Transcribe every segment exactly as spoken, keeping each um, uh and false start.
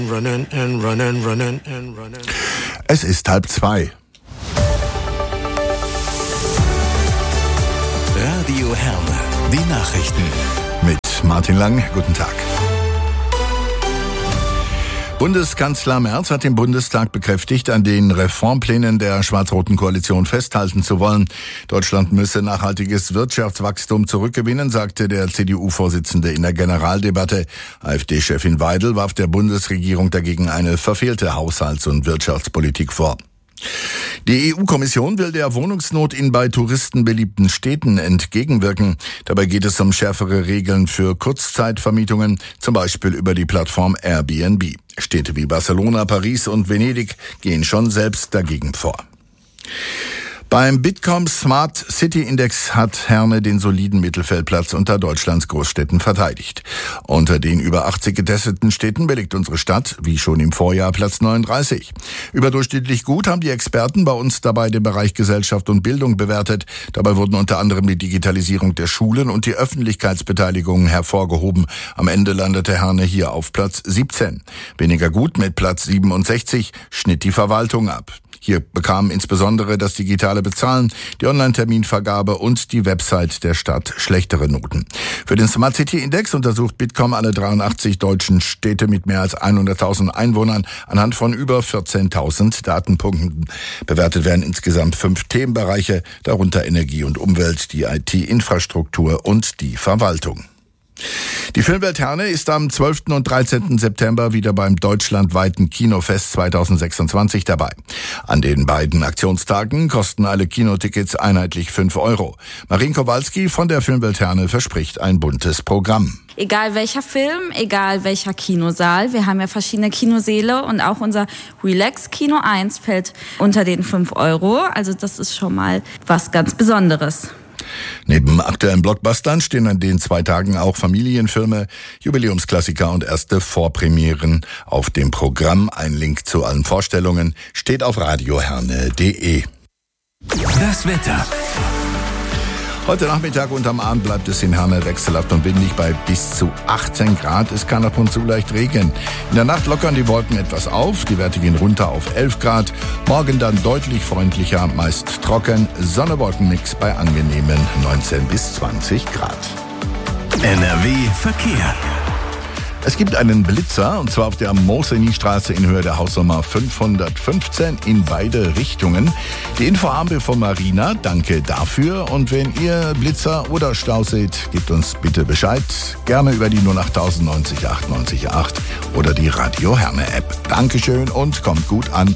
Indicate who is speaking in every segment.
Speaker 1: Running and running, running and running.
Speaker 2: Es ist halb zwei.
Speaker 3: Radio Herne, die Nachrichten.
Speaker 2: Mit Martin Lang, guten Tag. Bundeskanzler Merz hat im Bundestag bekräftigt, an den Reformplänen der schwarz-roten Koalition festhalten zu wollen. Deutschland müsse nachhaltiges Wirtschaftswachstum zurückgewinnen, sagte der C D U-Vorsitzende in der Generaldebatte. AfD-Chefin Weidel warf der Bundesregierung dagegen eine verfehlte Haushalts- und Wirtschaftspolitik vor. Die E U-Kommission will der Wohnungsnot in bei Touristen beliebten Städten entgegenwirken. Dabei geht es um schärfere Regeln für Kurzzeitvermietungen, zum Beispiel über die Plattform Airbnb. Städte wie Barcelona, Paris und Venedig gehen schon selbst dagegen vor. Beim Bitkom Smart City Index hat Herne den soliden Mittelfeldplatz unter Deutschlands Großstädten verteidigt. Unter den über achtzig getesteten Städten belegt unsere Stadt, wie schon im Vorjahr, Platz neununddreißig. Überdurchschnittlich gut haben die Experten bei uns dabei den Bereich Gesellschaft und Bildung bewertet. Dabei wurden unter anderem die Digitalisierung der Schulen und die Öffentlichkeitsbeteiligung hervorgehoben. Am Ende landete Herne hier auf Platz siebzehn. Weniger gut mit Platz siebenundsechzig schnitt die Verwaltung ab. Hier bekamen insbesondere das digitale Bezahlen, die Online-Terminvergabe und die Website der Stadt schlechtere Noten. Für den Smart City Index untersucht Bitkom alle dreiundachtzig deutschen Städte mit mehr als hunderttausend Einwohnern anhand von über vierzehntausend Datenpunkten. Bewertet werden insgesamt fünf Themenbereiche, darunter Energie und Umwelt, die I T-Infrastruktur und die Verwaltung. Die Filmwelt Herne ist am zwölften und dreizehnten September wieder beim deutschlandweiten Kinofest zweitausendsechsundzwanzig dabei. An den beiden Aktionstagen kosten alle Kinotickets einheitlich fünf Euro. Marien Kowalski von der Filmwelt Herne verspricht ein buntes Programm.
Speaker 4: Egal welcher Film, egal welcher Kinosaal. Wir haben ja verschiedene Kinosäle und auch unser Relax Kino eins fällt unter den fünf Euro. Also das ist schon mal was ganz Besonderes.
Speaker 2: Neben aktuellen Blockbustern stehen an den zwei Tagen auch Familienfilme, Jubiläumsklassiker und erste Vorpremieren auf dem Programm. Ein Link zu allen Vorstellungen steht auf radioherne punkt de.
Speaker 3: Das Wetter.
Speaker 2: Heute Nachmittag und am Abend bleibt es in Herne wechselhaft und windig bei bis zu achtzehn Grad. Es kann ab und zu leicht regnen. In der Nacht lockern die Wolken etwas auf. Die Werte gehen runter auf elf Grad. Morgen dann deutlich freundlicher, meist trocken. Sonne-Wolkenmix bei angenehmen neunzehn bis zwanzig Grad.
Speaker 3: N R W Verkehr.
Speaker 2: Es gibt einen Blitzer, und zwar auf der Moosenie-Straße in Höhe der Hausnummer fünfhundertfünfzehn in beide Richtungen. Die Info haben wir von Marina, danke dafür. Und wenn ihr Blitzer oder Stau seht, gebt uns bitte Bescheid. Gerne über die null acht neun null acht neun acht oder die Radio Herne App. Dankeschön und kommt gut an.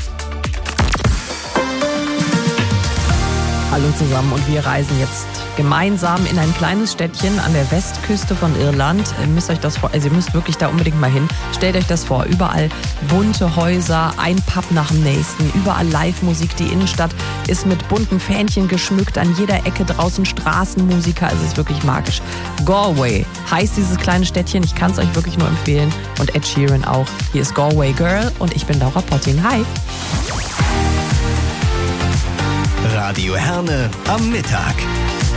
Speaker 5: Hallo zusammen und wir reisen jetzt gemeinsam in ein kleines Städtchen an der Westküste von Irland. Ihr müsst euch das vor, also ihr müsst wirklich da unbedingt mal hin. Stellt euch das vor, überall bunte Häuser, ein Pub nach dem nächsten, überall Live-Musik. Die Innenstadt ist mit bunten Fähnchen geschmückt, an jeder Ecke draußen Straßenmusiker. Es ist wirklich magisch. Galway heißt dieses kleine Städtchen, ich kann es euch wirklich nur empfehlen. Und Ed Sheeran auch. Hier ist Galway Girl und ich bin Laura Potting. Hi!
Speaker 3: Radio Herne am Mittag.